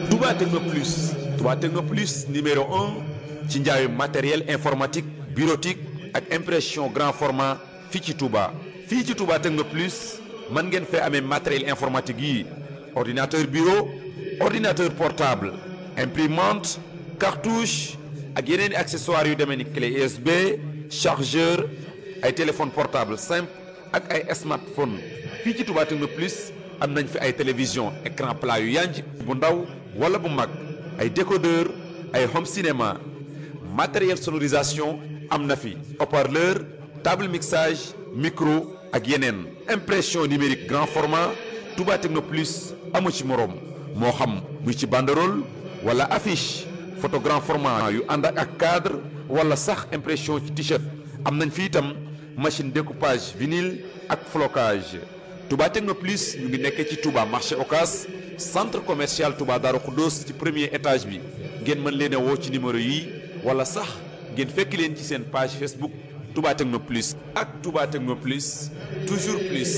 Touba Techno Plus Touba Techno Plus numéro 1 ci njaayu matériel informatique bureautique ak impression grand format fii ci Touba. fii ci Touba Techno Plus mën ngeen fee amee matériel informatique yi ordinateur bureau ordinateur portable imprimante cartouche ak yeneen i accessoires yu demee ni clé USB chargeur ay téléphone portable simple ak ay smartphone fii ci Touba Techno Plus am nañ fi ay télévision écran plat yu yanj bu ndaw wala bu mag ay décodeur ay home cinéma matériel sonorisation am na fi haut-parleur table mixage micro ak yeneen impression numérique grand format Touba Techno Plus amu ci moroom moo xam muy ci banderole wala affiche photo grand format yu ànd ak cadre wala sax impression ci t-shirt am nañ fi itam machine découpage vinyle ak flocage Touba Techno Plus ñu ngi nekkee ci Touba marché Ocass centre commercial Touba Darou Khoudoss ci premier étage bi ngeen mën leen a woo ci numéro yi wala sax ngeen fekk leen ci seen page Facebook Touba Techno Plus ak Touba Techno Plus toujours plus.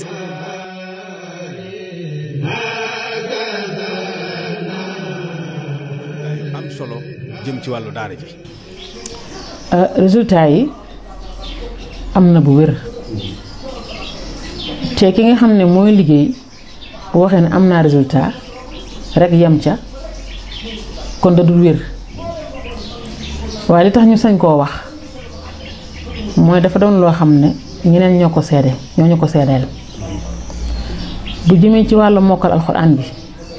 am solo jëm ci wàllu daara ji. résultat yi am na bu wér te ki nga xam ne mooy liggéey bu waxee ne am naa résultat rek yem ca kon da dul wér waaye li tax ñu sañ koo wax mooy dafa doon loo xam ne ñeneen ñoo ko seede ñoo ñu ko seedeel bu jëmee ci wàllu mokkal alxuraan bi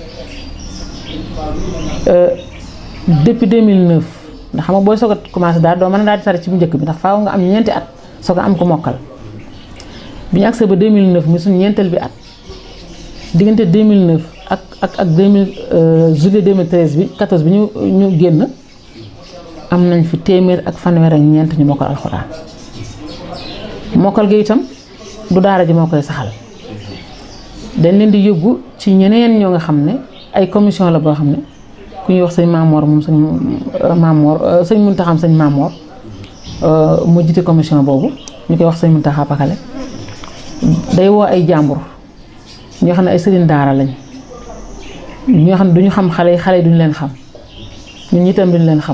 depuis 2009 ndax xam nga booy soog a commencé daal doo mën a daal di tari ci bu njëkk bi ndax faaw nga am ñeenti at soog a am ko mokkal bi ñu agsee ba 2009 mi suñu ñeenteel bi at diggante 2009 ak 2000 juillet 2013 bi 14 bi ñu génn am nañ fi téeméer ak fanweer ak ñeent ñu mokkal alxuraan mokkal gi itam du daara ji moo koy saxal dañ leen di yóbbu ci ñeneen ñoo nga xam ne ay commission la boo xam ne ku ñuy wax sëñ Mamor moom sëñ Mamor sëñ Muntaxa sëñ Mamor moo jiite commission boobu ñu koy wax sëñ Muntaxa Pakale day woo ay jàmbur ñoo xam ne ay sëriñ daara lañ ñoo xam ne duñu xam xale yi duñu leen xam ñun itam duñu leen xam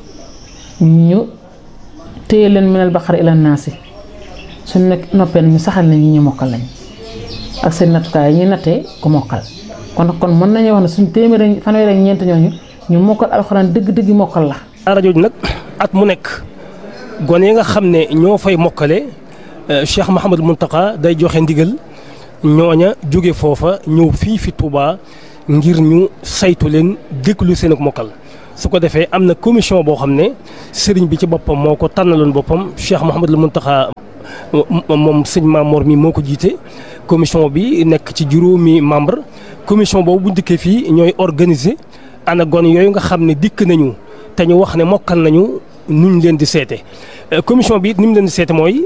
ñu téye leen minal baqara ila naasi suñ nekk noppee ñu saxal nañ ñi ñu mokkal lañ ak seen nattukaay yi ñuy nattee ku mokkal kon mën nañu wax ne suñ téeméer fanweer ak ñeent ñooñu ñu mokkal alxuraan dëgg-dëgg mokkal la. daara jooju nag at mu nekk gone yi nga xam ne ñoo fay mokkale Cheikh Mouhamadou Mountakha day joxe ndigal ñooña jóge foofa ñëw fii fi Touba ngir ñu saytu leen déglu seen ak mokkal. su ko defee am na commission boo xam ne sëriñ bi ci boppam moo ko tànnaloon boppam Cheikh Mouhamadou Mountakha moom sëñ Mamor mi moo ko jiite commission bi nekk ci juróomi membre commission boobu bu dikkee fii ñooy organiser ana gone yooyu nga xam ne dikk nañu te ñu wax ne mokkal nañu nuñ leen di seete commission bi it ni mu leen di seete mooy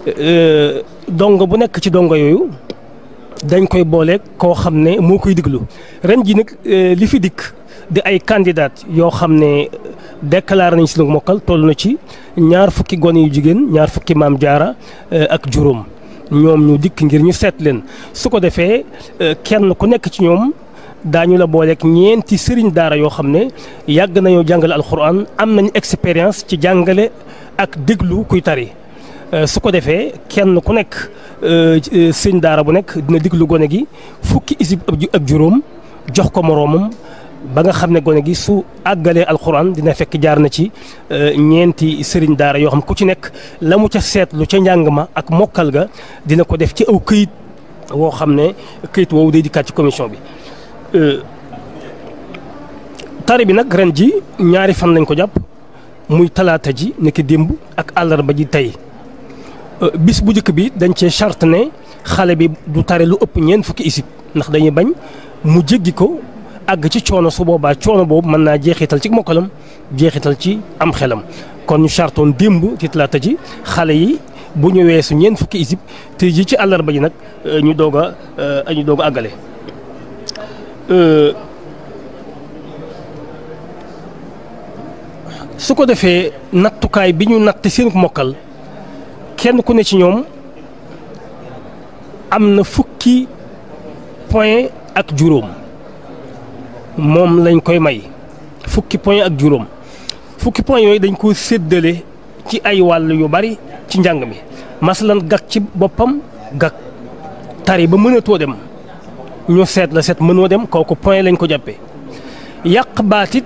dongo bu nekk ci dongo yooyu dañ koy boole koo xam ne moo koy diglu ren ji nag li fi dikk di ay candidat yoo xam ne déclaré nañ si nag mokkal toll na ci 2 fukki gone yu jigéen 2 fukki maam jaara ak juróom ñoom ñu dikk ngir ñu seet leen su ko defee kenn ku nekk ci ñoom daañu la booleeg ñeenti sëriñ daara yoo xam ne yàgg nañoo jàngale alxuraan am nañ expérience ci jàngale ak déglu kuy tari su ko defee kenn ku nekk sëriñ daara bu nekk dina déglu gone gi fukki isib ak juróom jox ko moroomam ba nga xam ne gone gi su àggalee alxuraan dina fekk jaar na ci ñeenti sëriñ daara yoo xam ku ci nekk la mu ca seetlu ca njàng ma ak mokkal ga dina ko def ci aw këyit woo xam ne këyit woowu day dikkaat ci commission bi. tari bi nag ren ji 2 fan lañ ko jàpp muy talaata ji nekk démb ak àllarba ji tey bis bu njëkk bi dañ cee charte ne xale bi du tari lu ëpp 4 fukki isib ndax dañuy bañ mu jéggi ko. àgg ci coono su boobaa coono boobu mën naa jeexital ci mokkalam jeexital ci am xelam kon ñu chartoon démb ci talaata ji xale yi bu ñu weesu 4 fukki isib te ji ci àllarba ji nag ñu doog a àggale. su ko defee nattukaay bi ñu natt seen mokkal kenn ku ne ci ñoom am na fukki point ak juróom. moom lañ koy may fukki point ak juróom fukki point yooyu dañ koo séddale ci ay wàll yu bari ci njàng mi masalan gag ci boppam gag tari ba mënatoo dem ñu seet la seet mënoo dem kooku point lañ ko jàppee yàq baatit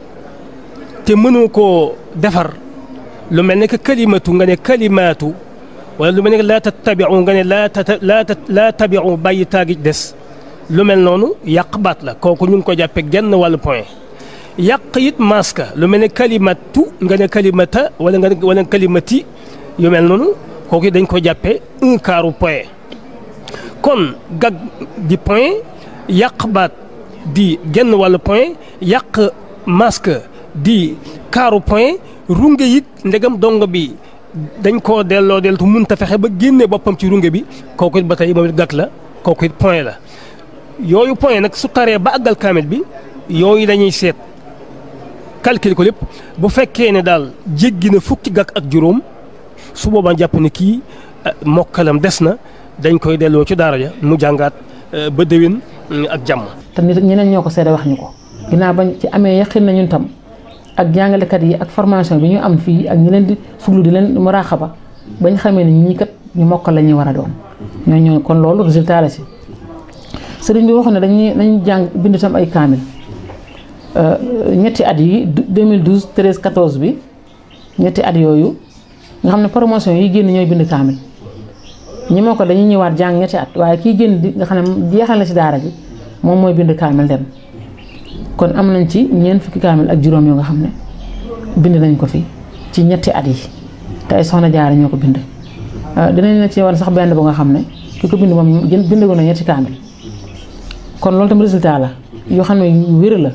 te mënoo koo defar lu mel ne que kalimatu nga ne kalimaatu wala lu mel ne que laa tattabiu nga ne laa tabiu bàyyi taagi des lu mel noonu yàq baat la kooku ñu ngi ko jàppee genn wàllu point yàq it maska lu mel ne kalimatu nga ne kalimata wala kalimati yu mel noonu kooku dañ ko jàppee 1/4 point kon gag di point yàq baat di genn wàllu point yàq masque di 1/4 point runge it ndegam dongo bi dañ koo delloo deltu mënta fexe ba génne boppam ci runge bi kooku it ba tey moom it gag la kooku it point la yooyu point nag su taree ba àggal kaamil bi yooyu dañuy seet calcul ko lépp bu fekkee ne daal jéggi na fukki gag ak juróom su boobaa jàpp ne kii mokkalam des na dañ koy delloo ci daara ja mu jàngaat ba déwén ak jàmm. te nit ñeneen ñoo ko seede wax ñu ko ginnaaw bañ ci amee yaqin na ñun tam ak jàngalekat yi ak formation bi ñu am fii ak ñi leen di fuglu di leen muraaxaba bañ xamee ne ñii kat ñu mokkal la ñuy war a doon ñoo kon loolu résultat la si sëriñ bi waxoon ne dañuy jàng bind tam ay kaamil ñetti at yi 2012 13 14 bi ñetti at yooyu nga xam ne promotion yi génn ñooy bind kaamil ñi moo ko dañuy ñëwaat jàng ñetti at waaye kii génn di nga xam ne jeexal na ci daara ji moom mooy bind kaamil dem kon am nañ ci ñeent fukki kaamil ak juróom yoo nga xam ne bind nañ ko fi ci ñetti at yi te ay soxna jaara ñoo ko bind dinañ la ci war sax benn bu nga xam ne ki ko bind moom bind ko na ñetti kaamil kon loolu tam résultat la yoo xam ne yu wér la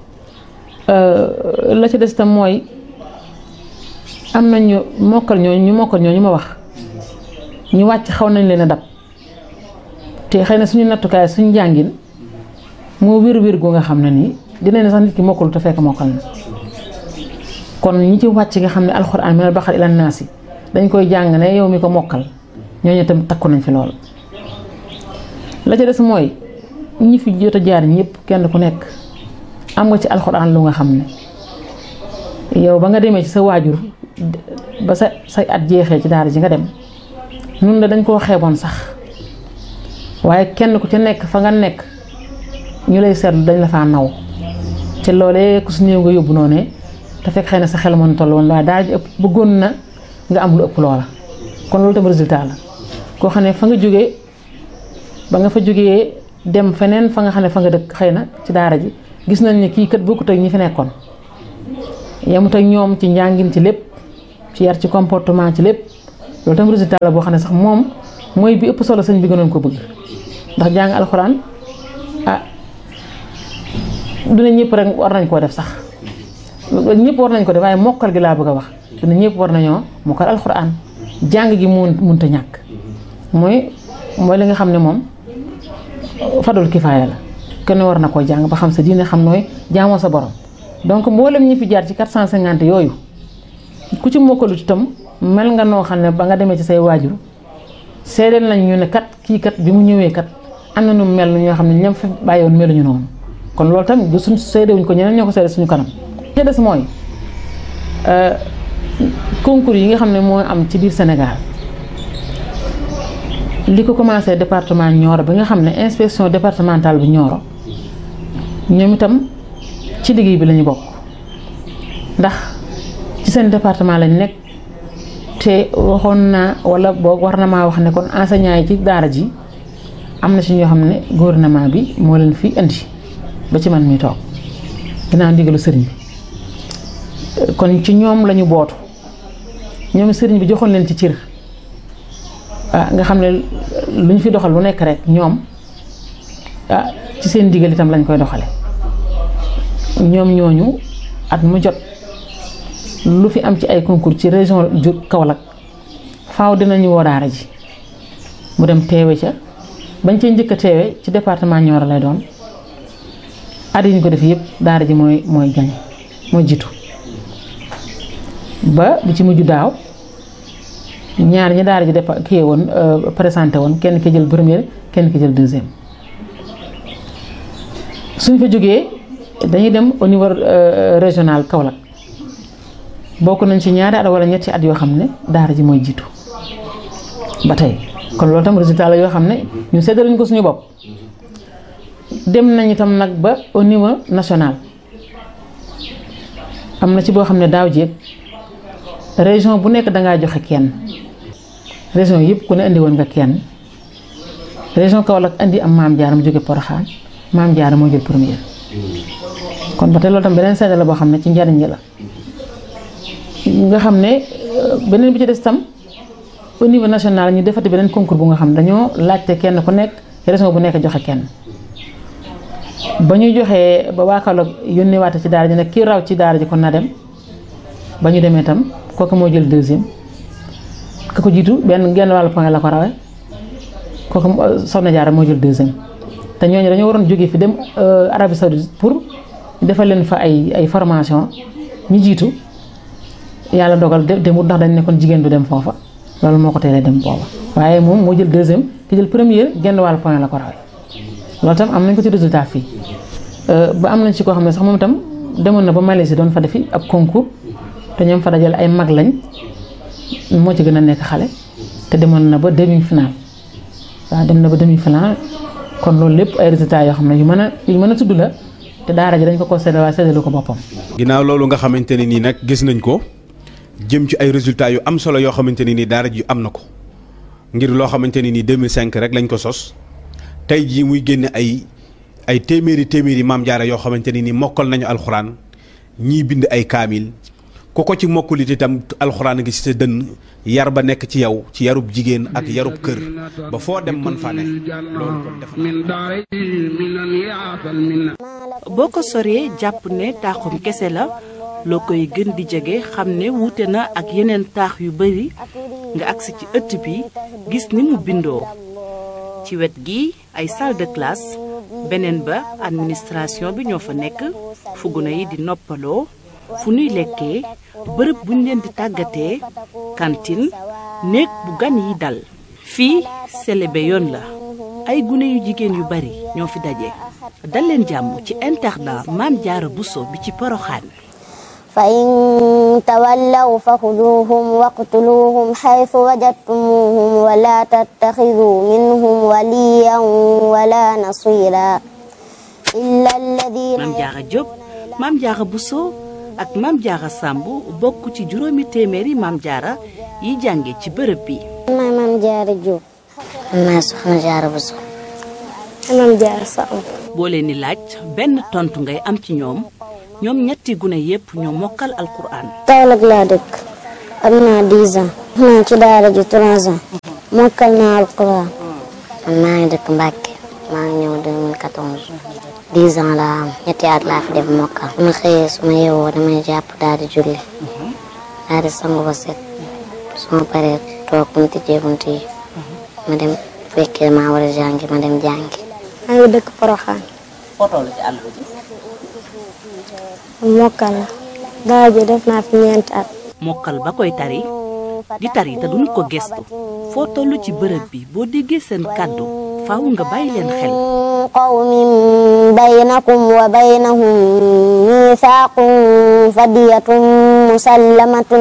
la ci des tam mooy am nañ ñu mokkal ñooñu ma wax ñu wàcc xaw nañ leen a dab te xëy na suñu nattukaay suñu jàngin moo wér gu nga xam ne nii dinañ ne sax nit ki mokkul te fekk mokkal na kon ñi ci wàcc nga xam ne alxuraan minal baqara ilan naasi dañ koy jàng ne yow mi ko mokkal ñooñu itam takku nañ fi lool. la ca des mooy ñi fi jot a jaar ñëpp kenn ku nekk am nga ci alxuraan lu nga xam ne yow ba nga demee ci sa waajur ba say at jeexee ci daara ji nga dem nun la dañ koo xeeboon sax waaye kenn ku ci nekk fa nga nekk ñu lay seetlu dañ la faa naw te loolee ku su néew nga yóbbu noonu te fekk xëy na sa xel mën toll woon waaye daara ji ëpp bëggoon na nga am lu ëpp loola kon loolu tam résultat la koo xam ne fa nga jógee ba nga fa jógee dem feneen fa nga xam ne fa nga dëkk xëy na ci daara ji gis nañ ne kii kat bokkut ak ñi fi nekkoon yemut ak ñoom ci njàngin ci lépp ci yar ci comportement ci lépp loolu tam résultat la boo xam ne sax moom mooy bi ëpp solo sëñ bi gënoon ko bëgg ndax jàng alxuraan dina ñëpp rek war nañ koo def sax ñëpp war nañ ko def waaye mokkal gi laa bëgg a wax dina ñëpp war nañoo mokkal alxuraan jàng gi mënta ñàkk mooy li nga xam ne moom fadul kifaaya la kenn war na koo jàng ba xam sa diine xam nooy jaamoo sa borom donc mboolem ñi fi jaar ci 450 yooyu ku ci mokkalut itam mel nga noo xam ne ba nga demee ci say waajur seedeel nañ ñu ne kat kii kat bi mu ñëwee kat am na nu mel ñoo xam ne ñoom fi bàyyiwoon meluñu noonu kon loolu tamit du suñ seedewuñ ko ñeneen ñoo ko seede suñu kanam. te des mooy concours yi nga xam ne moo am ci biir Sénégal li ko commencé département Nioro bi nga xam ne inspection départementale bu Nioro ñoom itam ci liggéey bi lañu bokk ndax ci seen département lañ nekk te waxoon naa wala boog war na maa wax ne kon enseignants yi ci daara ji am na ci ñoo xam ne gouvernement bi moo leen fi indi ba ci man mi toog dinaa ndigalu sëriñ bi kon ci ñoom lañu bootu ñoom sëriñ bi joxoon leen ci cër nga xam ne lu ñu fi doxal lu nekk rek ñoom ci seen ndigal itam lañ koy doxale ñoom ñooñu at mu jot lu fi am ci ay concours ci région Kaolack faaw dinañu woo daara ji mu dem teewe ca bañ cee njëkk a teewe ci département Nioro lay doon at yi ñu ko def yëpp daara ji mooy gañ mooy jiitu ba bi ci mujj daaw ñaar ñi daara ji kii woon présenté woon kenn ki jël première kenn ki jël deuxième suñ fa jógee dañuy dem au niveau régional Kaolack bokk nañ ci ñaari at wala ñetti at yoo xam ne daara ji mooy jiitu ba tey kon loolu tam résultat la yoo xam ne ñu séddale ko suñu bopp. dem nañ itam nag ba au niveau national am na ci boo xam ne daaw jéeg région bu nekk dangaa joxe kenn région yëpp ku ne indi woon nga kenn région Kaolack indi am Maam Jaara mu jóge Porokhane Maam Jaara moo jël première kon ba tey loolu tam beneen seede la boo xam ne ci njariñ la nga xam ne beneen bi ci des tam au niveau national ñu defati beneen concours bu nga xam ne dañoo laajte kenn ku nekk région bu nekk joxe kenn ba ñu joxee ba waa Kaolack yónnee waate ci daara ji nag kii raw ci daara ji kon na dem ba ñu demee tam kooku moo jël deuxième ka ko jiitu genn wàllu point la ko rawee kooku Soxna Jaara moo jël deuxième te ñooñu dañoo waroon jógee fi dem Arabie Saoudite pour defal leen fa ay formation ñu jiitu yàlla dogal demut ndax dañ nekkoon jigéen du dem foofa loolu moo ko teelee dem booba waaye moom moo jël deuxième ki jël première genn wàllu point la ko rawee loolu tam am nañ ko ci résultat fii ba am nañ ci koo xam ne sax moom itam demoon na ba Malaisie doon fa defi ab concours te ñoom fa dajale ay mag lañ moo ci gën a nekk xale te demoon na ba demi final waaw dem na ba demi final kon loolu lépp ay résultats yoo xam ne yu mën a tudd la te daara ji dañ ko séddale waaye séddalu ko boppam. ginnaaw loolu nga xamante ne nii nag gis nañ ko jëm ci ay résultats yu am solo yoo xamante ne nii daara ji am na ko ngir loo xamante ne nii 2005 rek lañ ko sos tey jii muy génne ay téeméeri Maam Jaara yoo xamante ne nii mokkal nañu alxuraan ñii bind ay kaamil ku ko ci mokkulit itam alxuraan gi ci sa dënn yar ba nekk ci yow ci yarub jigéen ak yarub kër ba foo dem mën faa ne loolu kon def boo ko soree jàpp ne taaxum kese la loo koy gën di jege xam ne wuute na ak yeneen taax yu bari nga agsi ci ëtt bi gis ni mu bindoo ci wet gi ay salle de classe beneen ba administration bi ñoo fa nekk fu gune yi di noppaloo fu nuy lekkee bërëb buñ leen di tàggatee cantine néeg bu gan yi dal fii selebe yoon la ay gune yu jigéen yu bari ñoo fi daje dal leen jàmm ci internat Maam Jaara Buso bi ci Porokhane fa in tawallaw fa xuduuhum waqtuluuhum xaytu wajadtumuuhum wala tattaxiduu minhum waliyan wala nasira illa alladina Maam Jaara Jóob Maam Jaara Buso ak Maam Jaara Sàmb bokk ci juróomi téeméeri Maam Jaara yi jànge ci bërëb bi. maay Maam Jaara Jóob. maay Soxna Jaara Buso. Maam Jaara Sàmb. boo leen di laaj benn tontu ngay am ci ñoom ñetti gune yépp ñoo mokkal alquran. Kaolack laa dëkk am naa 10 ans. naa ci daara ji 3 ans. mokkal naa alquran. man maa ngi dëkk Mbàkke maa ngi ñëw 2014. 10 ans laa am ñetti at laa fi def mokkal. su ma xëyee su ma yeewoo damay jàpp daal di julli. daal di sangu ba set. su ma paree toog bu ñu tijjee bunt yi. ma dem fekkee maa war a jàngi ma dem jàngi. maa ngi dëkk Porokhane. foo toll ci àll bi. mokkal la. daara ji def naa fi 4 at. mokkal ba koy tari di tari te duñu ko gestu foo toll ci bërëb bi boo déggee seen kàddu faaw nga bàyyi leen xel. qawmin baynakum wa baynahum miisaaqun fadiyatun musallamatun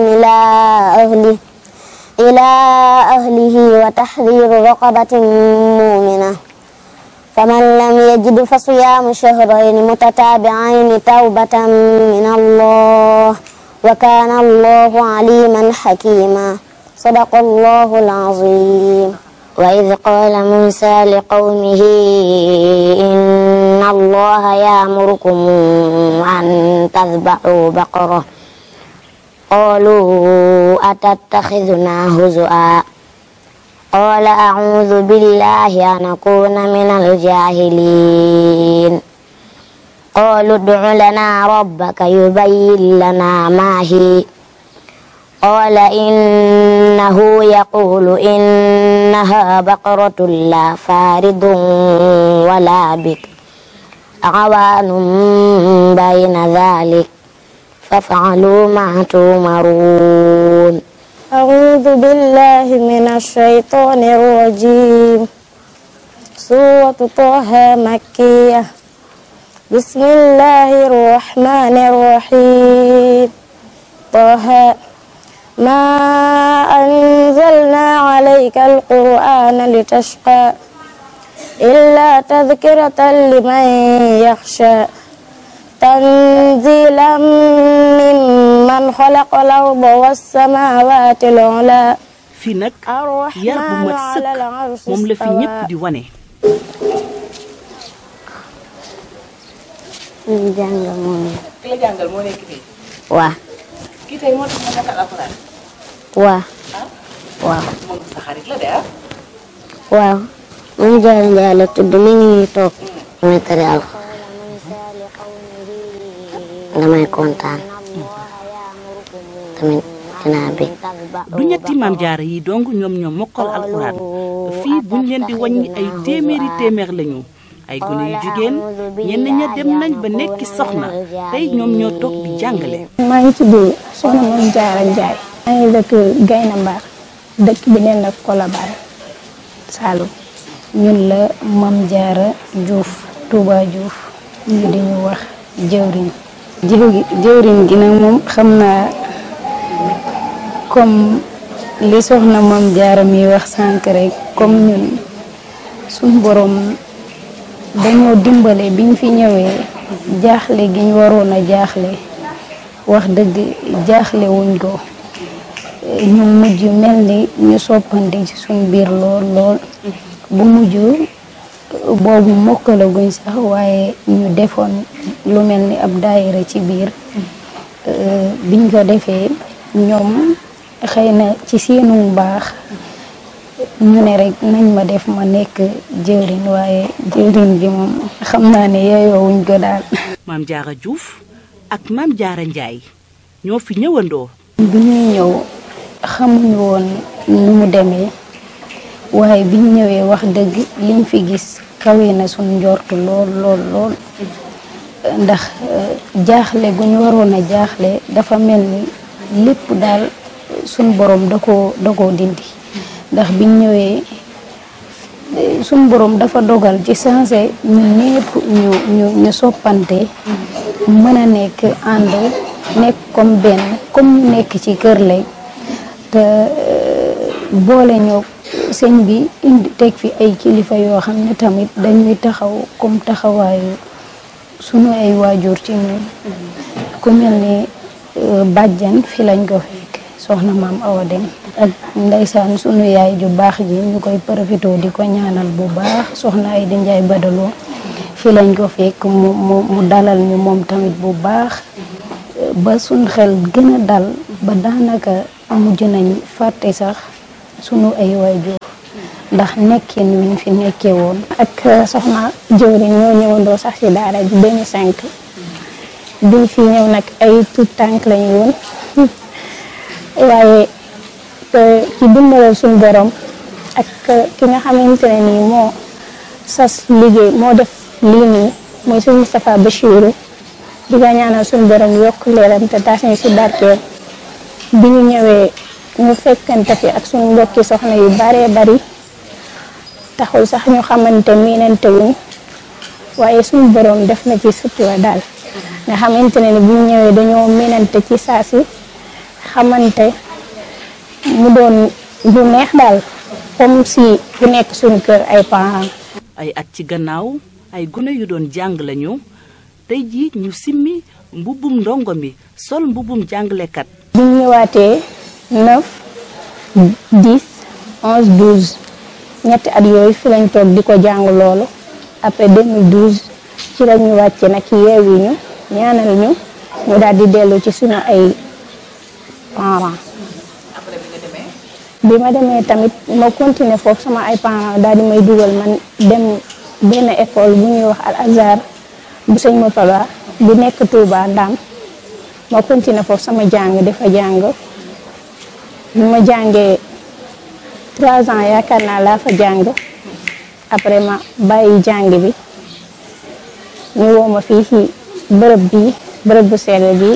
ilaa ahlihi wa tahriiru raqabatin mu'mina faman lam yajid fa siyaamu shahrayni mutataabi'ayni tawbatan min Allah wa kaana Allahu aliiman hakiima sadaqa Allahu al-aziim. وإذ قال موسى لقومه إن الله يأمركم أن تذبحوا بقرة قالوا أتتخذنا هزؤا قال أعوذ بالله أن أكون من الجاهلين قالوا ادع لنا ربك يبين لنا ما هي قال إنه يقول إنها بقرة لا فارض ولا بكر عوان بين ذلك فافعلوا ما تؤمرون. أعوذ بالله من الشيطان الرجيم. سورة طه مكية. bismillahi rahmani rahim taha ma anzalna alayka alqur'ana litashqa illa tadhkiratan liman yakhsha tanzilan mimman khalaqal arda was samawati al-ula. fii nag yar bu mat sëkk moom la fi ñëpp di wane. ñu jàngal moom. ki la jàngal moo nekk fii. waaw. kii tey moo tax nga mokkal alxuraan. waaw. waaw. moom sa xarit la de ah. waaw. moom Jaara Njaay la tudd mi ngi nii toog. damay tari alxuraan. damay kontaan. tamit dinaa bég. du ñetti maam jaara yi dong ñoom ñoo mokkal alxuraan fii buñ leen di wàññi ay téeméer lañu ay gone yu jigéen ñenn ña dem nañ ba nekki soxna tey ñoom ñoo toog di jàngale. maa ngi tudd soxna Mame Diarra Ndiaye. maa ngi dëkk Gayna Mbar dëkk bi neen la Colobane Saloum. ñun la Mame Diarra Diouf Touba Diouf ñu di ñu wax jëwriñ. jëwriñ gi nag moom xam naa comme li soxna Mame Diarra mi wax sànq rek comme ñun suñ borom dañoo dimbale biñ fi ñëwee jaaxle gi ñu waroon a jaaxle wax dëgg jaaxle wuñ ko ñu mujj mel ni ñu soppante ci suñ biir lool bu mujj boobu mokkalaguñ sax waaye ñu defoon lu mel ni ab daayira ci biir biñ ko defee ñoom xëy na ci seenu baax ñu ne rek nañ ma def ma nekk jëwriñ waaye jëwriñ bi moom xam naa ne yeyoowuñ ko daal. Mame Diarra Diouf ak Mame Diarra Ndiaye ñoo fi ñëwandoo. bi ñuy ñëw xamuñu woon nu mu demee waaye biñ ñëwee wax dëgg liñ fi gis kawe na suñ njortu lool ndax jaaxle gu ñu waroon a jaaxle dafa mel ni lépp daal suñ borom da koo dindi ndax biñ ñëwee suñ borom dafa dogal ci sensé ñun ñëpp ñu soppante mën a nekk ànd nekk comme benn comme ñu nekk ci kër lay te boole ñoo sëñ bi indi teg fi ay kilifa yoo xam ne tamit dañuy taxaw comme taxawaayu sunu ay waajur ci ñun ku mel ni bàjjan fi lañ ko fekk soxna maam Awa Dem ak ndeysaan sunu yaay ju baax ji ñu koy profité di ko ñaanal bu baax soxna ay di Njaay Badaloo fi lañ ko fekk mu dalal ñu moom tamit bu baax ba suñ xel gën a dal ba daanaka mujj nañ fàtte sax sunu ay waajur ndax nekkin wiñ fi nekkee woon ak soxna jëwriñ ñoo ñëwandoo sax ci daara ji 2005 biñ fi ñëw nag ay tout tànk lañu woon waaye ci dimbalal suñu borom ak ki nga xamante ne nii moo sas liggéey moo def lii nii mooy suñu Moustapha Bachirou di ko ñaanal suñu borom yokk leeram te taas ñu si barkeel bi ñu ñëwee ñu fekkante fi ak suñu mbokki soxna yu baree bari taxul sax ñu xamante miinante wuñ waaye suñu borom def na ci sutura daal nga xamante ne ni bu ñu ñëwee dañoo miinante ci saasi xamante mu doon lu neex daal comme si ku nekk suñu kër ay parents. ay at ci gannaaw ay gune yu doon jàng lañu tey jii ñu simmi mbubbum ndongo mi sol mbubbum jàngalekat. bi ñu ñëwaatee 9 10 11 12 ñetti at yooyu fi lañ toog di ko jàng loolu après 2012 ci la ñu wàcce nag yeewi ñu ñaanal ñu daal di dellu ci suñu ay parents. bi ma demee tamit ma continuer foofu sama ay parents daal di may dugal man dem benn école bu ñuy wax Al Azhar bu sëñ Murtada bu nekk Touba Ndam ma continuer foofu sama jàng dafa jàng bi ma jàngee 3 ans yaakaar naa laa fa jàng après ma bàyyi jàng bi ñu woo ma fii ci bërëb bu sell bi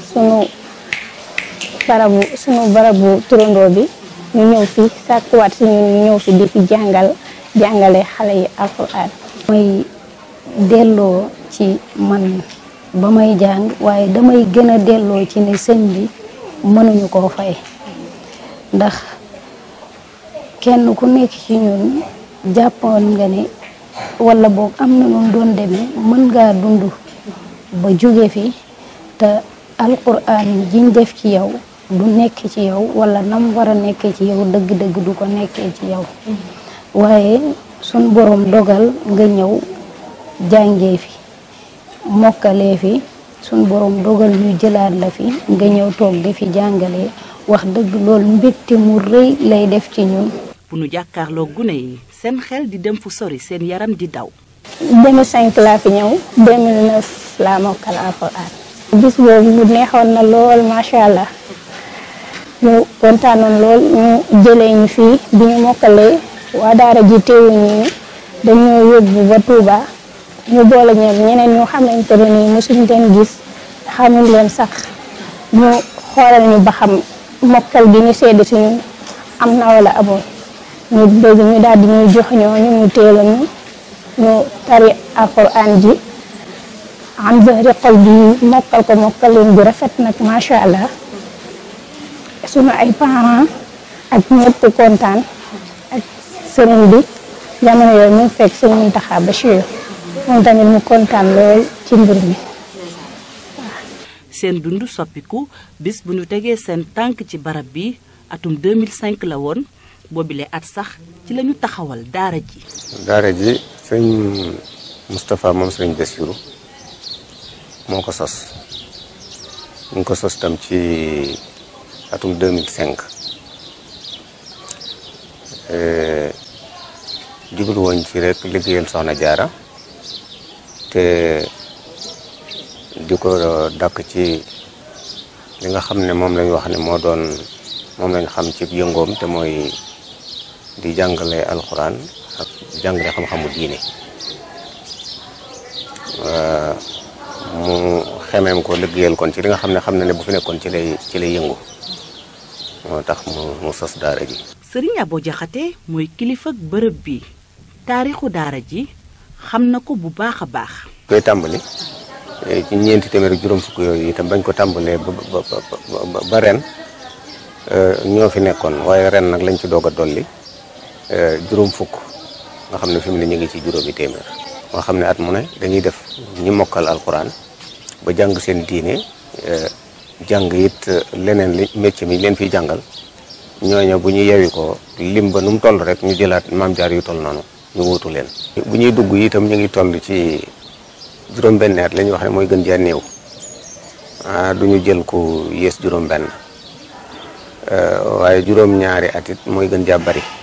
sunu barabu turandoo bi ñu ñëw fi sàkkuwaat si ñun ñu ñëw fi di fi jàngale xale yi alxuraan mooy delloo ci man ba may jàng waaye damay gën a delloo ci ne sëñ bi mënuñu koo fay ndax kenn ku nekk ci ñun jàppoon nga ne wala boog am na nu doon demee mën ngaa dund ba jóge fi te alquran jiñ def ci yow du nekk ci yow wala nam war a nekkee ci yow dëgg-dëgg du ko nekkee ci yow waaye sun borom dogal nga ñëw jàngee fi mokkalee fi sun borom dogal ñu jëlaat la fi nga ñëw toog di fi jàngalee wax dëgg loolu mbégte mu rëy lay def ci ñun. bu nu jàkkaarloo gune yi seen xel di dem fu sori seen yaram di daw. 2005 laa fi ñëw 2009 laa mokkal alxuraan. bis boobu mu neexoon na lool macha allah ñu kontaanoon lool ñu jëlee ñu fii bi ñu mokkalee waa daara ji teewuñu dañoo yóbbu ba Touba ñu boole ñoom ñeneen ñu xamante ne nii mosuñ leen gis xamuñ leen sax ñu xoolal ñu ba xam mokkal bi ñu sedd si ñun am na wala amoon ñu bëgg ñu daal di ñuy jox ñooñu ñu teela ñu tari alxuraan ji am zahri xol bi mokkal ko mokkal leen bu rafet nag macha allah sunu ay parents ak ñëpp kontaan ak sëriñ bi jamono yooyu mu fekk sëñ Muntaxa Bachir moom tamit mu kontaan lool ci mbir mi. seen dund soppiku bis bu ñu tegee seen tànk ci barab bi atum 2005 la woon boobile at sax ci lañu taxawal daara ji. daara ji sëñ Moustapha moom sëriñ Bassirou moo ko sos ñu ngi ko sos tam ci atum 2005 jublu woon ci rek liggéeyal Soxna Jaara te di ko dàkk ci li nga xam ne moom lañ wax ne moom lañ xam ci yëngoom te mooy di jàngale alxuraan ak jàngale xam-xamu diine mu xemeem ko liggéeyal kon ci li nga xam ne bu fi nekkoon ci lay yëngu moo tax mu sos daara ji. Sëriñ Abo Jaxate mooy kilifa bërëb bi taarixu daara ji xam na ko bu baax a baax. koy tàmbali ci ñeenti téeméer ak juróom fukk yooyu itam bañ ko tàmbalee ba ren ñoo fi nekkoon waaye ren nag lañ ci doog a dolli juróom fukk nga xam ne fi mu ne ñu ngi ci juróomi téeméer. moo xam ne at mu ne dañuy def ñi mokkal alxuraan ba jàng seen diine jàng it leneen li métier mi leen fiy jàngal ñooñu bu ñu yewi ko lim ba nu mu toll rek ñu jëlaat maam jaar yu toll noonu ñu wuutu leen. bu ñuy dugg itam ñu ngi toll ci juróom-benn at la ñuy wax ne mooy gën jaa néew du ñu jël ku yées juróom-benn waaye juróom-ñaari at it mooy gën jaa bari.